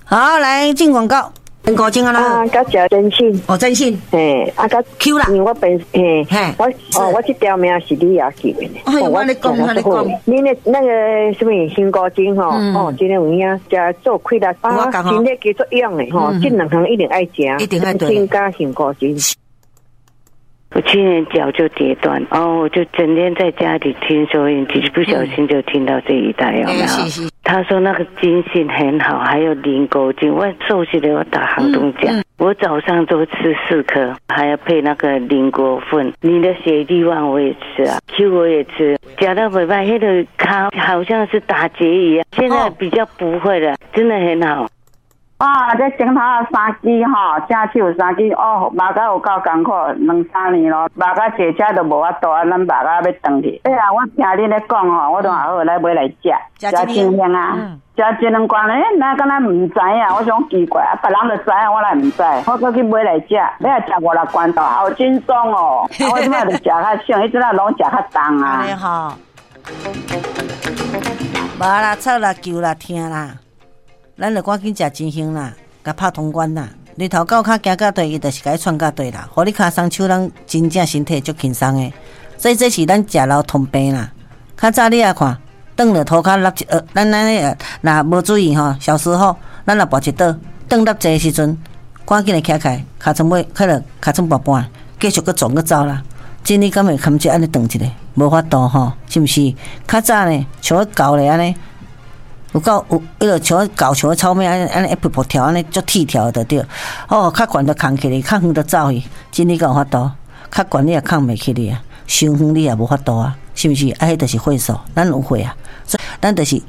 好，来进广告。高精啊啦， 甲食真信， 真信， 甲 Q 啦， 因为我我这条命是你也记的呢。 我你讲， 你那个什么新高精今天有影食做亏啦，身体给作用的这两项一定爱食， 一定爱对，加新高精。 我去年脚就跌断，我就整天在家里听收音机，不小心就听到这一代，有没有？他说那个筋性很好，还有磷沟筋。我瘦下来我打航动奖，我早上都吃4颗，还要配那个磷锅粉。你的血力旺我也吃啊 ，Q 我也吃，夹到尾巴，那个卡好像是打结一样，现在比较不会了，真的很好。 这前头3支正手3支马甲有够艰苦，2-3年咯，马甲坐车都无法度啊，咱马甲要转去。我听恁咧讲我都好来买来食，真香啊！食一两罐咧，那敢若唔知啊？我想奇怪，别人就知啊，我来唔知。我搁去买来食，你也食5-6罐头，好轻松哦。我即摆就食较少，迄阵啊拢食较重啊。 安尼吼，无啦，吵啦，叫啦，听啦。咱就赶紧食真香啦，甲拍通关啦。日头到脚行到底，伊就是甲伊串到底啦。互你骹双手人真正身体足轻松诶。所以这是咱食老通病啦。较早你也看，转了涂骹落一咱若无注意小时候咱若跋一倒，转落坐时阵，赶紧来起来，尻川尾，开了尻川半半，继续搁撞搁走啦。真你敢会堪只安尼转一个？无法度是毋是？较早呢，像迄狗咧安尼。有迄个像狗像草莓安尼一步步跳安尼足铁条的对。较悬就扛起来，较远就走去。真你敢有法度？较悬你也扛袂起哩啊，伤远你也无法度啊，是毋是？迄就是岁数，咱有岁啊，所以咱就是